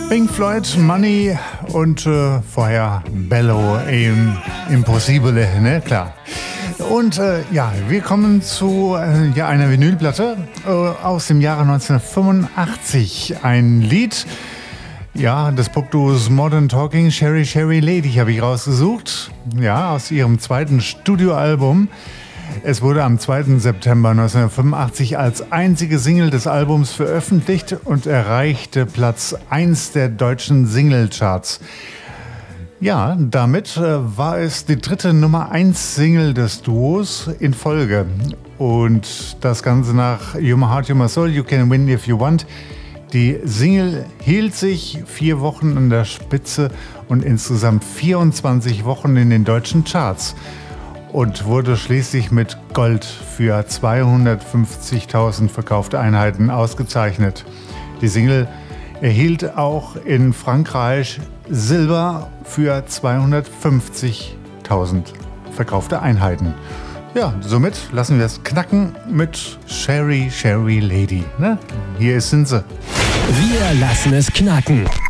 Pink Floyd, Money und vorher Bello im Impossible, ne, klar. Und wir kommen zu einer Vinylplatte aus dem Jahre 1985. Ein Lied, des Popduos Modern Talking, Sherry Sherry Lady habe ich rausgesucht. Ja, aus ihrem zweiten Studioalbum. Es wurde am 2. September 1985 als einzige Single des Albums veröffentlicht und erreichte Platz 1 der deutschen Singlecharts. Ja, damit war es die dritte Nummer 1 Single des Duos in Folge. Und das Ganze nach You My Heart, You My Soul, You Can Win If You Want. Die Single hielt sich 4 Wochen an der Spitze und insgesamt 24 Wochen in den deutschen Charts. Und wurde schließlich mit Gold für 250.000 verkaufte Einheiten ausgezeichnet. Die Single erhielt auch in Frankreich Silber für 250.000 verkaufte Einheiten. Ja, somit lassen wir es knacken mit Sherry Sherry Lady. Ne? Hier sind sie. Wir lassen es knacken.